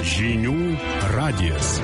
Žinių radijas.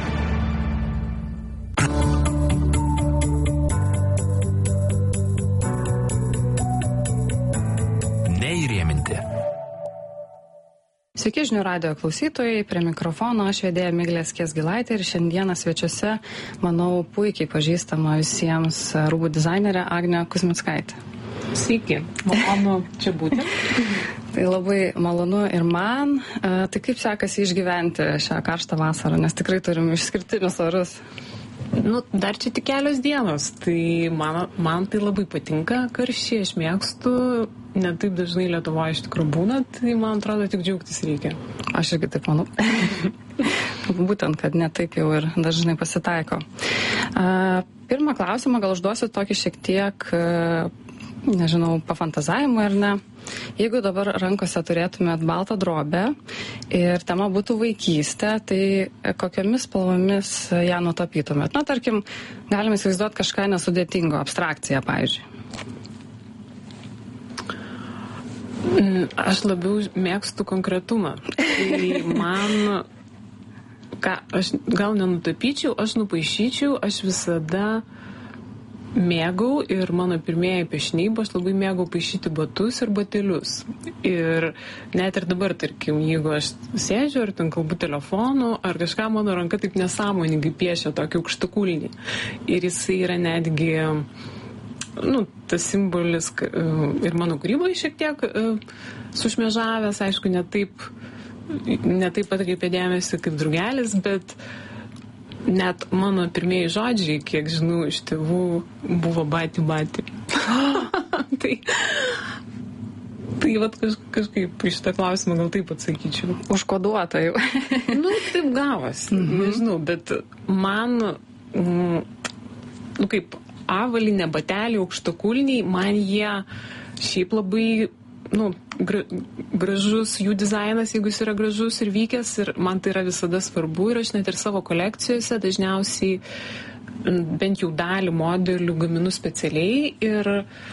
Neįrėminti. Sveiki žinių radijo klausytojai, prie mikrofono aš vedėja Miglė Skiesgilaitė ir šiandieną svečiuose, manau, puikiai pažįstama visiems rūbų dizainerė Agnė Kuzmickaitė. Sveiki, malonu čia būti. Tai labai malonu ir man. Tai kaip sekasi išgyventi šią karštą vasarą, nes tikrai turim išskirtinius orus. Dar čia tik kelios dienos, tai man tai labai patinka karščiai, aš mėgstu, ne taip dažnai Lietuvoje iš tikrųjų būna, tai man atrodo tik džiaugtis reikia. Aš irgi taip manau. Būtent, kad ne taip jau ir dažnai pasitaiko. Pirmą klausimą gal užduosiu tokį šiek tiek, nežinau, pafantazavimą ar ne. Jeigu dabar rankose turėtumėt baltą drobę ir tema būtų vaikystė, tai kokiomis spalvomis ją nutapytumėt? Tarkim, galime įsivaizduoti kažką nesudėtingo, abstrakciją, pavyzdžiui. Aš labiau mėgstu konkretumą. Tai man, aš gal nenutapyčiau, aš nupaišyčiau, aš visada mėgau ir mano pirmieji piešiniai, aš labai mėgau paišyti batus ir batelius. Ir net ir dabar, tarkim, jeigu aš sėdžiu ar ten kalbu telefonu, ar kažką mano ranka taip nesąmoningai piešia tokį aukštakulnį. Ir jisai yra netgi, tas simbolis ir mano kūryboje šiek tiek sušmėžavęs, aišku, ne taip atkreipė dėmesį kaip drugelis, bet net mano pirmieji žodžiai, kiek žinau, iš tėvų buvo bati. Tai vat kažkaip iš šitą klausimą gal taip atsakyčiau. Užkoduota jau. Taip gavosi, nežinau, bet man, kaip avalinė bateliai, aukštakulniai, man jie šiaip labai, gražus jų dizainas, jeigu jis yra gražus ir vykęs, ir man tai yra visada svarbu ir aš net ir savo kolekcijose dažniausiai bent jau dalį modelių gaminu specialiai ir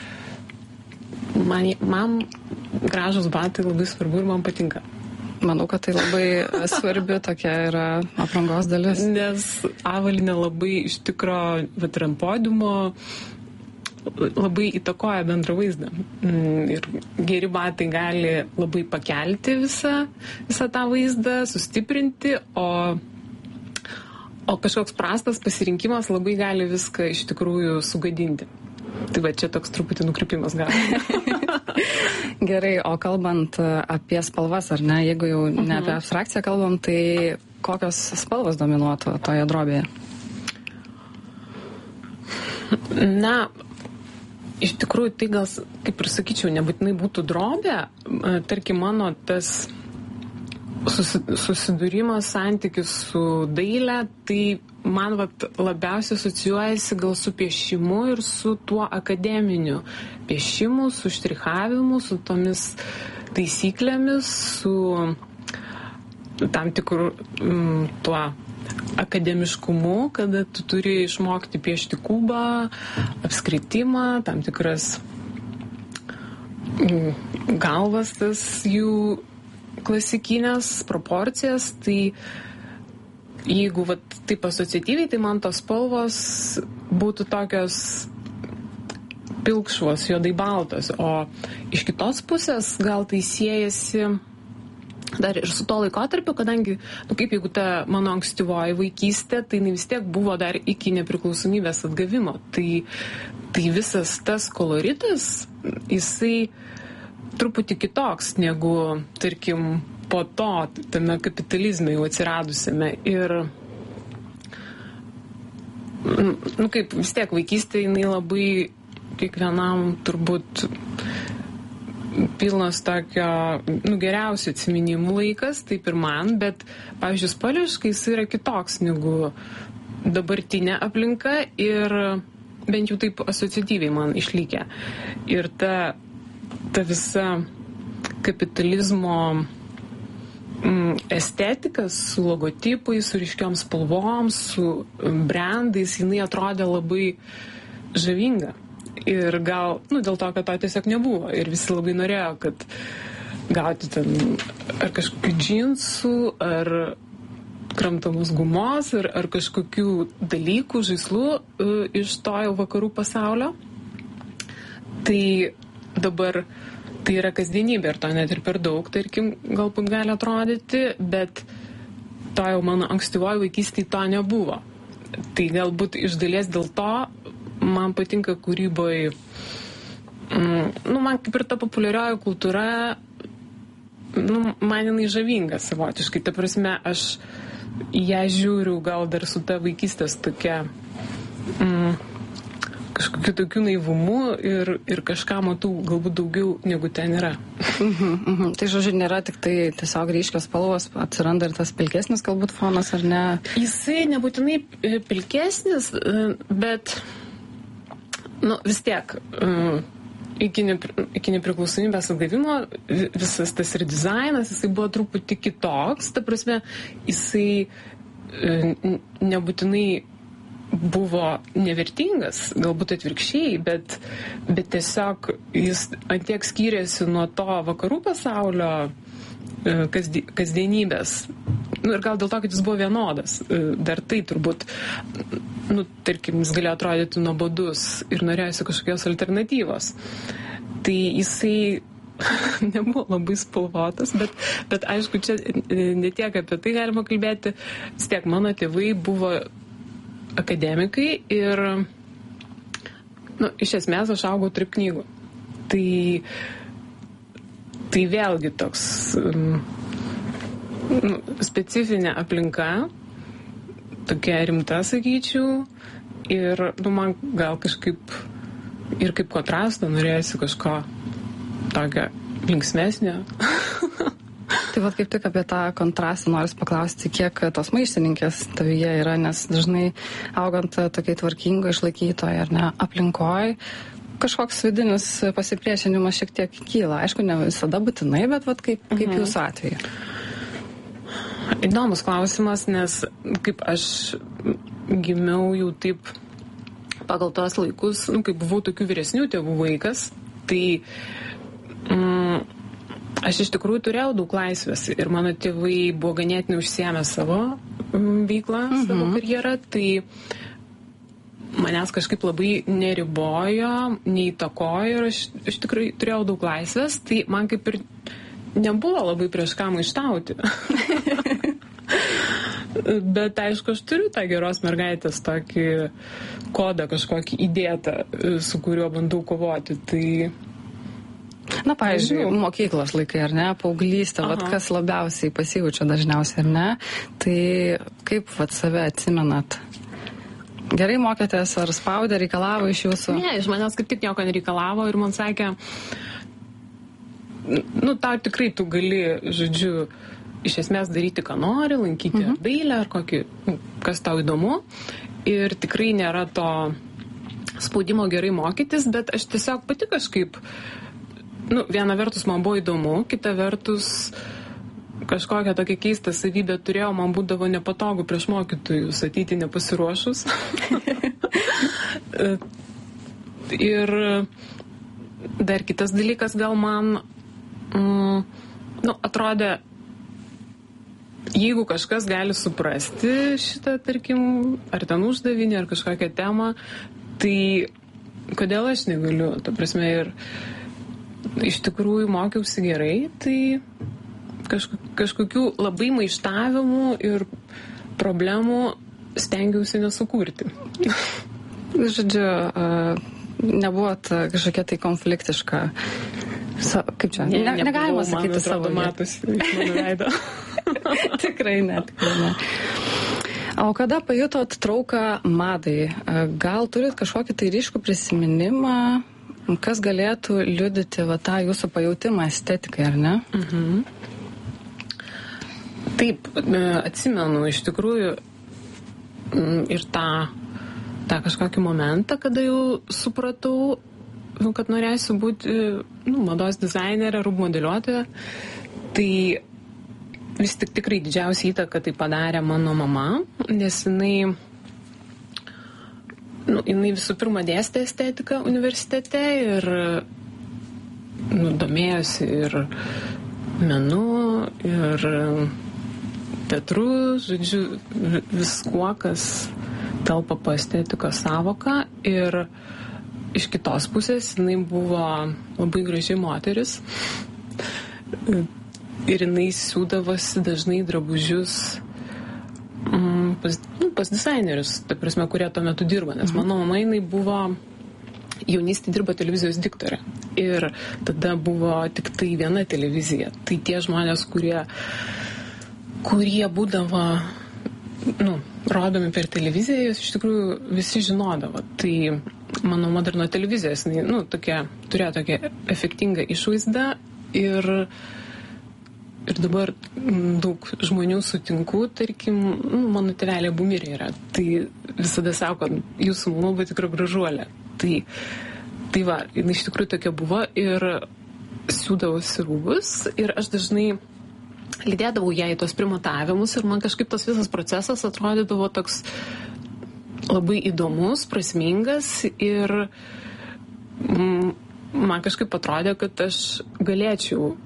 man gražus batai labai svarbu ir man patinka. Manau, kad tai labai svarbi tokia yra aprangos dalis. Nes avalinė labai iš tikro, vat ir ant podiumo, labai įtakoja bendrą vaizdą. Ir geri batai gali labai pakelti visą tą vaizdą, sustiprinti, o kažkoks prastas pasirinkimas labai gali viską iš tikrųjų sugadinti. Tai va, čia toks truputį nukrypimas gali. Gerai, o kalbant apie spalvas, ar ne, jeigu jau ne apie abstrakciją kalbam, tai kokios spalvos dominuotų toje drobėje? Iš tikrųjų, tai gal, kaip ir sakyčiau, nebūtinai būtų drobė. Tarkim, mano tas susidūrimas, santykis su daile, tai man labiausiai asocijuojasi gal su piešimu ir su tuo akademiniu piešimu, su štrichavimu, su tomis taisyklėmis, su tam tikru tuo akademiškumu, kada tu turi išmokti piešti kubą, apskritimą, tam tikras galvas, tas jų klasikinės proporcijas, tai jeigu taip asociatyviai, tai man tos spalvos būtų tokios pilkšvos, juodai baltos, o iš kitos pusės gal tai siejasi dar ir su to laikotarpiu, kadangi, kaip jeigu ta mano ankstyvoji vaikystė, tai vis tiek buvo dar iki nepriklausomybės atgavimo. Tai visas tas koloritas, jisai truputį kitoks negu, tarkim, po to, tame kapitalizme jau atsiradusiame. Ir, kaip vis tiek vaikystė, jinai labai kiekvienam turbūt pilnas tokio, geriausių atsiminimų laikas, taip ir man, bet, pavyzdžiui, spalviškai jis yra kitoks negu dabartinė aplinka ir bent jau taip asociatyviai man išlikę. Ir ta visa kapitalizmo estetika su logotipais, su ryškiom spalvom, su brandais, jinai atrodė labai žavinga. Ir gal, dėl to, kad to tiesiog nebuvo. Ir visi labai norėjo, kad gauti ten ar kažkokių džinsų, ar kramtamos gumos, ar kažkokių dalykų, žaislų iš to jau vakarų pasaulio. Tai dabar tai yra kasdienybė ir to net ir per daug, tarkim, galbūt gali atrodyti, bet to jau mano ankstyvoje vaikystėje to nebuvo. Tai galbūt iš dalies dėl to man patinka kūryboje, man kaip ir ta populiarioji kultūra, man jinai žavinga savotiškai. Ta prasme, aš į ją žiūriu gal dar su ta vaikystės tokia kažkokiu tokiu naivumu ir kažką matau galbūt daugiau negu ten yra. Tai žodžiu, nėra tik tai tiesiog ryškios spalvos, atsiranda ir tas pilkesnis galbūt fonas, ar ne? Jisai nebūtinai pilkesnis, bet vis tiek iki nepriklausomybės atgavimo visas tas ir dizainas, jisai buvo truputį kitoks, ta prasme, jisai nebūtinai buvo nevertingas, galbūt atvirkščiai, bet tiesiog jis antiek skyrėsi nuo to vakarų pasaulio kasdienybės. Ir gal dėl to, kad jis buvo vienodas. Dar tai turbūt, tarkim, jis galėjo atrodyti nuobodus ir norėjosi kažkokios alternatyvos. Tai jisai nebuvo labai spalvotas, bet aišku, čia ne tiek apie tai galima kalbėti. Vis tiek mano tėvai buvo akademikai ir iš esmės aš augau tarp knygų. Tai vėlgi toks specifinė aplinka, tokia rimta, sakyčiau, ir man gal kažkaip ir kaip kontrastą norėjusi kažko tokio linksmesnio. Tai vat kaip tik apie tą kontrastą noriu paklausti, kiek tos maištininkės tavyje yra, nes dažnai augant tokiai tvarkingo išlaikytoje ar ne aplinkoje, kažkoks vidinis pasipriešinimas šiek tiek kyla. Aišku, ne visada būtinai, bet vat kaip jūsų atveju. Įdomus klausimas, nes kaip aš gimiau jau taip pagal tos laikus, kai buvau tokių vyresnių tėvų vaikas, tai aš iš tikrųjų turėjau daug laisvės ir mano tėvai buvo ganėtinai užsiėmę savo veiklą, savo karjerą, tai manęs kažkaip labai neribojo, neįtakojo ir aš tikrai turėjau daug laisvės, tai man kaip ir nebuvo labai prieš ką maištauti. Bet aišku, aš turiu tą geros mergaitės tokį kodą kažkokį įdėtą, su kuriuo bandau kovoti, tai na, pavyzdžiui, mokyklos laikai, ar ne, paauglystė, vat kas labiausiai pasijaučia dažniausiai, ar ne, tai kaip vat save atsimenat? Gerai mokėtės, ar spaudė, reikalavo iš jūsų? Ne, iš manęs kaip tik nieko nereikalavo ir man sakė, tau tikrai tu gali, žodžiu, iš esmės daryti, ką nori, lankyti dailę ar kokį, kas tau įdomu ir tikrai nėra to spaudimo gerai mokytis, bet aš tiesiog pati kažkaip viena vertus man buvo įdomu, kita vertus kažkokią tokią keistą savybę turėjau, man būdavo nepatogu prieš mokytojus ateiti nepasiruošus. Ir dar kitas dalykas gal man atrodė, jeigu kažkas gali suprasti šitą, tarkim, ar ten uždavinį, ar kažkokią temą, tai kodėl aš negaliu? Ta prasme, ir iš tikrųjų mokiausi gerai, tai kažkokių labai maištavimų ir problemų stengiausi nesukurti. Žodžiu, nebuvot kažkokia tai konfliktiška, kaip čia, negalima sakyti savo. Matosi iš mano veido. Tikrai ne. O kada pajutot trauką madai? Gal turit kažkokį tai ryškų prisiminimą? Kas galėtų liudyti tą jūsų pajautimą estetikai, ar ne? Taip, atsimenu iš tikrųjų ir tą kažkokį momentą, kada jau supratau, kad norėsiu būti mados dizainerė, rūbų modeliuotoja. Tai vis tik tikrai didžiausia įtaka tai padarė mano mama, nes jinai visų pirma dėstė estetiką universitete ir domėjosi ir menu, ir teatru, žodžiu, viskuo, kas telpa po estetikos savoką. Ir iš kitos pusės jinai buvo labai graži moteris. Ir jinai siūdavosi dažnai drabužius pas dizainerius, ta prasme, kurie tuo metu dirba. Nes mano mama, jinai buvo jaunystė, dirbo televizijos diktorė. Ir tada buvo tik tai viena televizija. Tai tie žmonės, kurie būdavo rodomi per televiziją, jos iš tikrųjų visi žinodavo. Tai mano moderno televizijos, turėjo tokią efektingą išvaizdą ir dabar daug žmonių sutinku, tarkim, mano tėvelė abu mirė yra. Tai visada sako, jūsų mama buvo tikra gražuolė. Tai va, jinai iš tikrųjų tokia buvo ir siūdavosi rūbus ir aš dažnai lydėdavau ją į tos primatavimus ir man kažkaip tas visas procesas atrodydavo toks labai įdomus, prasmingas ir man kažkaip atrodė, kad aš galėčiau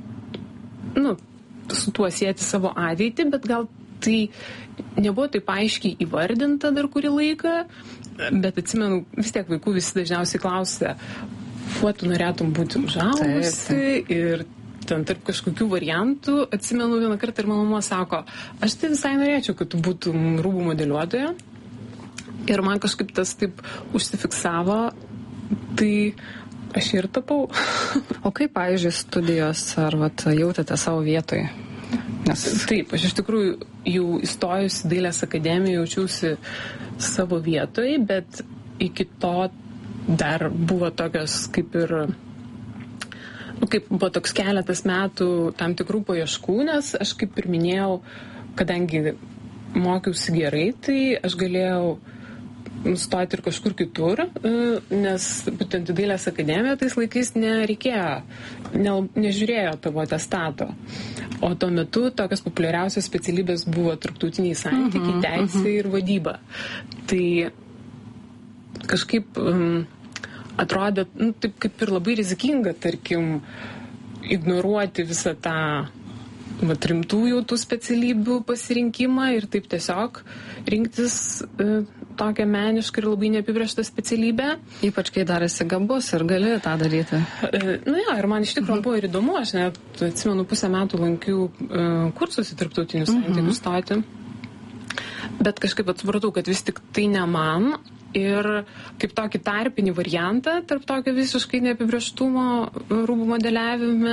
su tuo sieti savo ateitį, bet gal tai nebuvo taip aiškiai įvardinta dar kurį laiką, bet atsimenu, vis tiek vaikų visi dažniausiai klausia, kuo tu norėtum būti užaugusi ir ten tarp kažkokių variantų. Atsimenu vieną kartą ir mano mama sako, aš tai visai norėčiau, kad tu būtum rūbų modeliuotoja ir man kažkaip tas taip užsifiksavo, tai aš ir tapau. O kaip, pavyzdžiui, studijos, ar jautėte savo vietoje? Taip, aš iš tikrųjų jau įstojus į Dailės akademiją jaučiausi savo vietoje, bet iki to dar buvo tokios kaip ir, kaip buvo toks keletas metų tam tikrų paieškų, nes aš kaip ir minėjau, kadangi mokiausi gerai, tai aš galėjau nustoti ir kažkur kitur, nes būtent į Dailės akademiją tais laikais nežiūrėjo tavo atestato. O tuo metu tokios populiariausios specialybės buvo tarptautiniai santykiai, teisė ir vadyba. Tai kažkaip atrodė, taip kaip ir labai rizikinga, tarkim, ignoruoti visą tą rimtųjų tų specialybių pasirinkimą ir taip tiesiog rinktis tokią menišką ir labai neapibrėžtą specialybę. Ypač kai dar esi gabus ir gali tą daryti. Ir man iš tikrųjų buvo ir įdomu, aš net atsimenu, 5 metų lankiau kursus į tarptautinius santykius stoti, bet kažkaip atsipratau, kad vis tik tai ne man ir kaip tokį tarpinį variantą tarp tokio visiškai neapibrėžtumo rūbų modeliavime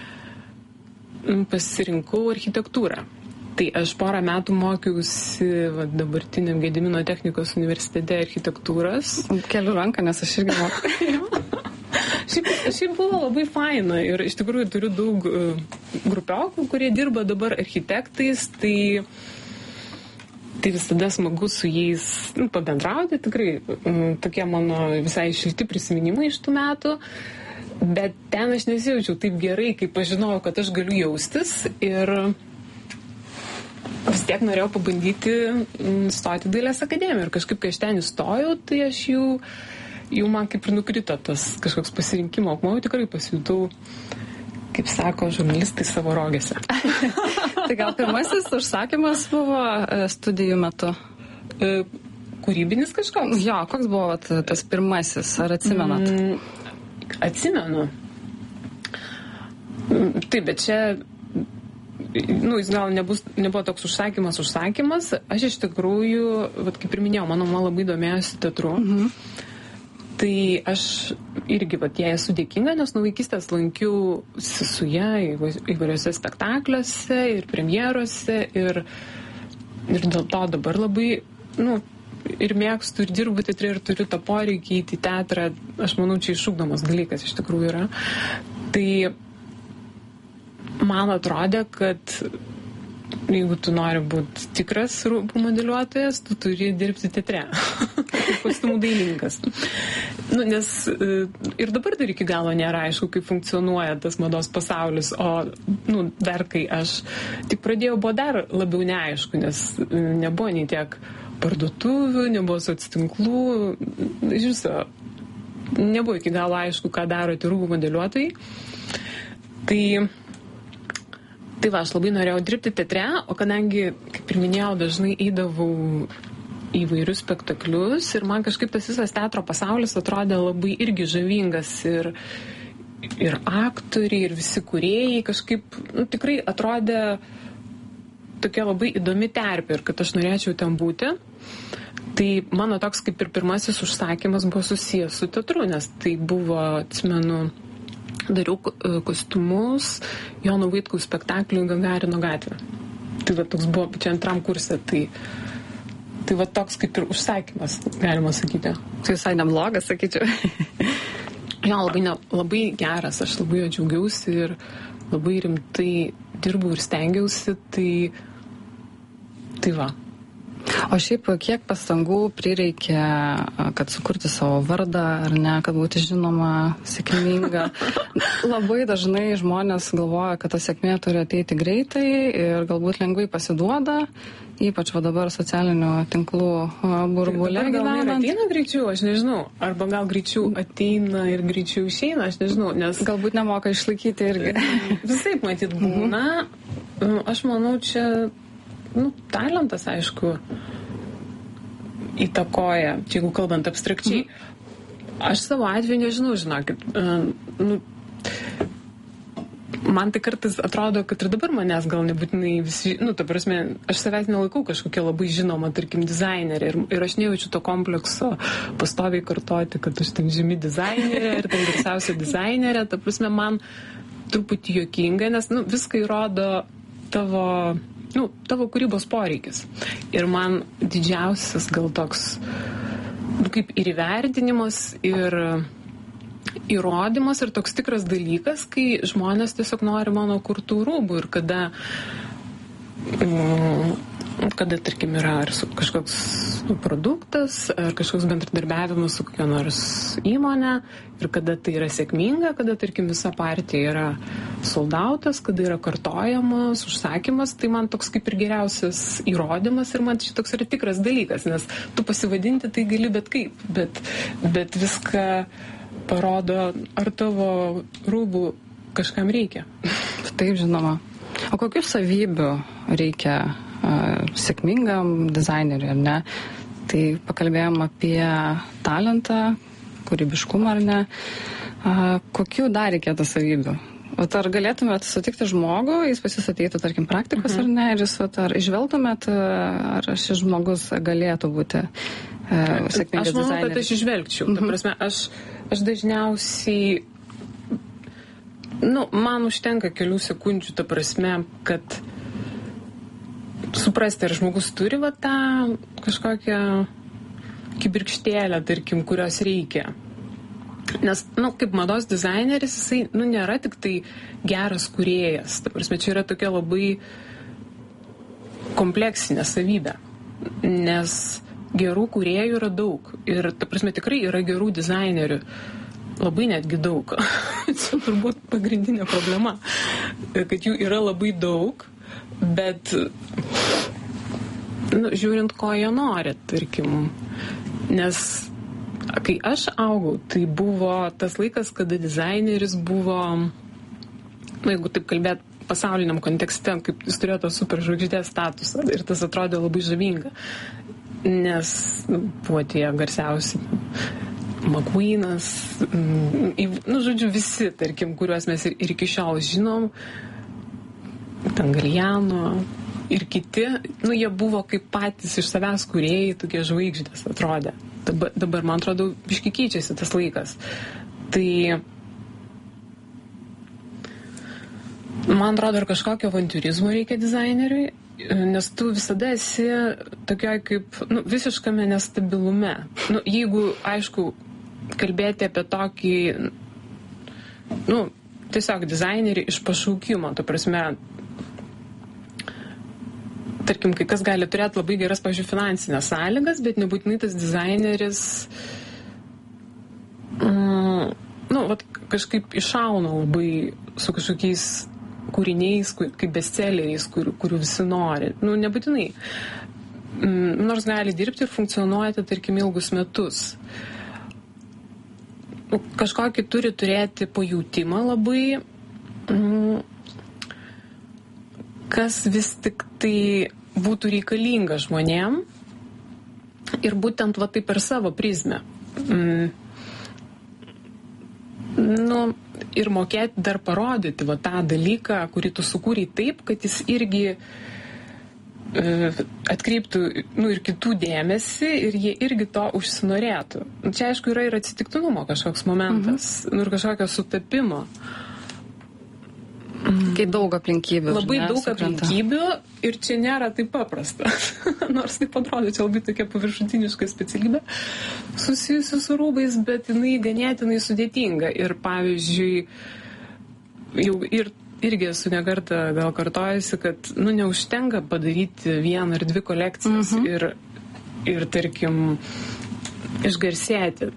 pasirinkau architektūrą. Tai aš porą metų mokiausi dabartiniam Gedimino technikos universitete architektūros. Keliu ranką, nes aš irgi moku. Šiaip buvo labai faina ir iš tikrųjų turiu daug grupiokų, kurie dirba dabar architektais, tai visada smagu su jais pabendrauti, tikrai tokie mano visai šilti prisiminimai iš tų metų. Bet ten aš nesijaučiau taip gerai, kaip aš žinojau, kad aš galiu jaustis ir vis tiek norėjau pabandyti stoti Dailės akademiją. Ir kažkaip, kai aš ten įstojau, tai aš jau man kaip ir nukrito tas kažkoks pasirinkimo akmuo, tikrai pasijutau, kaip sako žurnalistai, savo rogėse. Tai gal pirmasis užsakymas buvo studijų metu? Kūrybinis kažkoks? Jo, koks buvo tas pirmasis, ar atsimenat? Atsimenu. Taip, bet čia jis gal nebuvo toks užsakymas. Aš iš tikrųjų, kaip ir minėjau, mano mama labai domėjosi teatru. Tai aš irgi jai esu dėkinga, nes nuo vaikystės lankiausi su ją įvairiuose spektakliuose ir premjeruose ir dėl to dabar labai, ir mėgstu, ir dirbu teatre, ir turiu tą poreikį į teatrą. Aš manau, čia išugdomas dalykas iš tikrųjų yra. Tai man atrodė, kad jeigu tu nori būti tikras rūbų modeliuotojas, tu turi dirbti teatre. Kaip kostiumų dailininkas. Nes ir dabar dar iki galo nėra aišku, kaip funkcionuoja tas mados pasaulis, o dar kai aš tik pradėjau, buvo dar labiau neaišku, nes nebuvo nei tiek parduotuvių, nebuvo soc-tinklų, iš viso nebuvo iki galo aišku, ką daro tie rūbų modeliuotojai. Tai Tai va, aš labai norėjau dirbti teatre, o kadangi, kaip ir minėjau, dažnai eidavau įvairius spektaklius ir man kažkaip tas visas teatro pasaulis atrodė labai irgi žavingas ir aktoriai, ir visi kūrėjai kažkaip tikrai atrodė tokia labai įdomi terpė ir kad aš norėčiau ten būti. Tai mano toks kaip ir pirmasis užsakymas buvo susijęs su teatru, nes tai buvo, atsimenu, dariau kostiumus Jono Vaitkaus spektakliui Gagarino gatvė. Tai va toks buvo čia antram kurse, tai va toks kaip ir užsakymas, galima sakyti. Tai visai neblogas, sakyčiau. Jo, labai geras, aš labai jo džiaugiausi ir labai rimtai dirbau ir stengiausi, tai va. O šiaip kiek pastangų prireikia, kad sukurti savo vardą, ar ne, kad būti žinoma, sėkminga? Labai dažnai žmonės galvoja, kad ta sėkmė turi ateiti greitai ir galbūt lengvai pasiduoda, ypač va dabar socialinių tinklų burbule gyvenant. Gal ir ateina greičiau, aš nežinau, arba gal greičiau ateina ir greičiau išeina, aš nežinau, nes... Galbūt nemoka išlaikyti irgi. Visaip matyt būna. Aš manau, čia... talentas, aišku, įtakoja, čia jeigu kalbant abstrakčiai. Aš savo atveju nežinau, žinokit, man tai kartais atrodo, kad ir dabar manęs gal nebūtinai visi, ta prasme, aš savęs nelaikau kažkokia labai žinoma, tarkim, dizainerė ir aš nejaučiu to komplekso pastoviai kartoti, kad aš ten žymi dizainerė ir ten garsiausia dizainerė, ta prasme, man truputį juokinga, nes viską įrodo tavo kūrybos poreikis. Ir man didžiausias gal toks, kaip ir įvertinimas, ir įrodymas, ir toks tikras dalykas, kai žmonės tiesiog nori mano kurtų rūbų ir kada tarkim, yra ar kažkoks produktas, ar kažkoks bendradarbiavimas su kokia nors įmonė, ir kada tai yra sėkminga, kada, tarkim, visa partija yra soldautas, kada yra kartojamas, užsakymas, tai man toks kaip ir geriausias įrodymas ir man šitoks yra tikras dalykas, nes tu pasivadinti tai gali bet kaip, bet viską parodo, ar tavo rūbų kažkam reikia. Taip, žinoma. O kokių savybių reikia sėkmingam dizaineriui, ar ne? Tai pakalbėjom apie talentą, kūrybiškumą, ar ne? Kokių dar reikėtų savybių? Ar galėtumėt sutikti žmogų, jis pas jūs ateitų, tarkim, praktikos, ar ne? Ir jūs ar išvelgtumėt, ar šis žmogus galėtų būti sėkmingas dizaineris? Aš manau, kad aš išvelgčiau. Ta prasme, aš dažniausiai man užtenka kelių sekundžių, ta prasme, kad suprasti, ar žmogus turi va tą kažkokią kibirkštėlę, tarkim, kurios reikia. Nes, kaip mados dizaineris, jisai, nėra tik tai geras kūrėjas. Ta prasme, čia yra tokia labai kompleksinė savybė. Nes gerų kūrėjų yra daug. Ir, ta prasme, tikrai yra gerų dizainerių. Labai netgi daug. Čia turbūt pagrindinė problema. Kad jų yra labai daug, bet žiūrint, ko jie nori, tarkim. Nes kai aš augau, tai buvo tas laikas, kada dizaineris buvo, jeigu taip kalbėt pasauliniam kontekste, kaip jis turėjo tą superžvaigždės statusą ir tas atrodė labai žavinga. Nes buvo tie garsiausi McQueenas, žodžiu, visi, tarkim, kuriuos mes ir iki šiol žinom, ten Galliano ir kiti, jie buvo kaip patys iš savęs kūrėjai, tokie žvaigždės atrodė. Dabar, man atrodo, biški keičiasi tas laikas. Tai man atrodo, ir kažkokio avantiūrizmo reikia dizaineriui, nes tu visada esi tokioj kaip visiškame nestabilume. Jeigu, aišku, kalbėti apie tokį tiesiog dizainerį iš pašaukimo, ta prasme, tarkim, kai kas gali turėti labai geras, pavyzdžiui, finansinės sąlygas, bet nebūtinai tas dizaineris kažkaip išauna labai su kažkokiais kūriniais, kaip bestselleriais, kurių visi nori. Nebūtinai. Nors gali dirbti ir funkcionuoti, tarkim, ilgus metus. Kažkokį turi turėti pajūtimą labai kas vis tik tai būtų reikalinga žmonėm ir būtent va tai per savo prizmę. Ir mokėti dar parodyti va tą dalyką, kurį tu sukūrei taip, kad jis irgi atkreiptų ir kitų dėmesį ir jie irgi to užsinorėtų. Čia aišku yra ir atsitiktinumo kažkoks momentas, ir kažkokio sutapimo. Kai daug aplinkybių. Labai daug aplinkybių ir čia nėra taip paprasta. Nors taip atrodo, čia labai tokia paviršutiniška specialybė susijusi su rūbais, bet jinai ganėtinai sudėtinga. Ir pavyzdžiui, jau irgi esu nekartą gal kartojusi, kad neužtenka padaryti vieną ar dvi kolekcijas ir tarkim išgarsėti.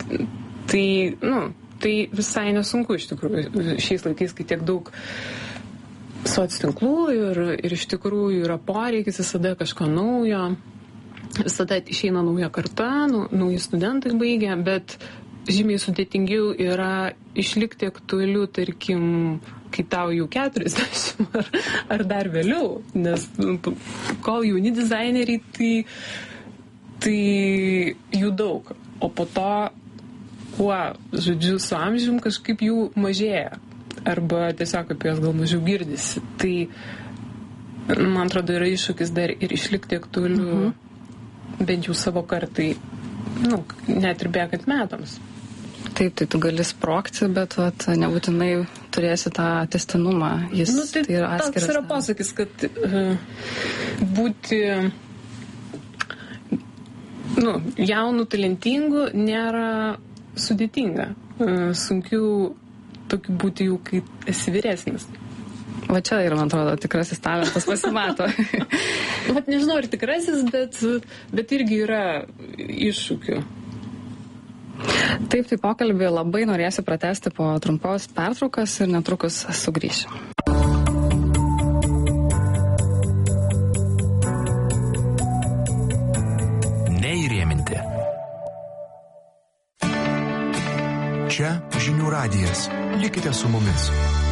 Tai visai nesunku iš tikrųjų šiais laikais, kai tiek daug soctinklų ir iš tikrųjų yra poreikis visada kažko naujo, visada išeina nauja karta, nauji studentai baigia, bet žymiai sudėtingiau yra išlikti aktualiu, tarkim, kai tau jau 40 ar dar vėliau, nes kol jauni dizaineriai, tai jų daug, o po to žodžiu, su amžium kažkaip jų mažėja. Arba tiesiog apie jas gal mažiau girdisi. Tai, man atrodo, yra iššūkis dar ir išlikti aktualiu bent jau savo kartai, net ir bėgant metams. Taip, tai tu gali sprogti, bet nebūtinai turėsi tą tęstinumą. Tai yra atskiras. Toks yra posakis, kad būti jaunų, talentingų nėra sudėtinga. Sunkiau tokiu būti jau, kai esi vyresnis. Va čia ir, man atrodo, tikrasis talentas pasimato. Nežinau, ar tikrasis, bet irgi yra iššūkių. Taip, tai pokalbį labai norėsiu pratęsti po trumpos pertraukos ir netrukus sugrįšiu. Neįrėminti. Čia Žinių radijas. Likite su mumis.